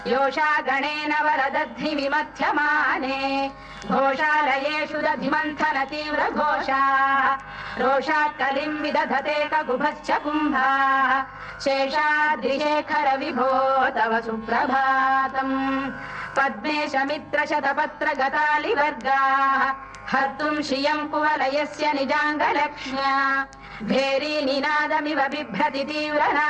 योषा गणेन वरदद्धि विमथ्यमाने घोषालयेषु दधिमन्थन तीव्र घोषाः रोषात् कलिम् विदधते ककुभश्च कुम्भाः शेषाद्रिशेखर विभो तव सुप्रभातम् पद्मेश मित्र शतपत्र गतालिवर्गाः हर्तुम् श्रियम् कुवलयस्य निजाङ्गलक्ष्म्या भेरी निनादमिव बिभ्रति तीव्र